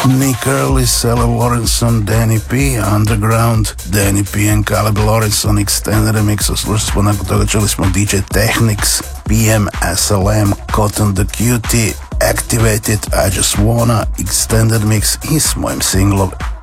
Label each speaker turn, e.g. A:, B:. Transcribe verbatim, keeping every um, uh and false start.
A: Nick Early, Sarah Lawrenson, Danny P, Underground, Danny P and Caleb Lawrenson Extended Remix. Slušali smo nakon toga, čuli smo D J Technics, P M, S L M, Cotton the Cutie, Activated, I Just Wanna, Extended Mix i s mojim singlom